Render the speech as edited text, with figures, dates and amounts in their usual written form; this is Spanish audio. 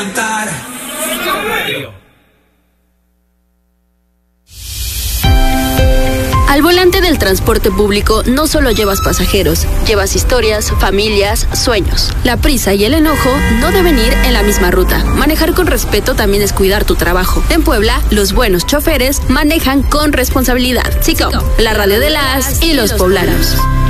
Al volante del transporte público no solo llevas pasajeros, llevas historias, familias, sueños. La prisa y el enojo no deben ir en la misma ruta. Manejar con respeto también es cuidar tu trabajo. En Puebla, los buenos choferes manejan con responsabilidad. SICOM, la radio de las y los poblanos.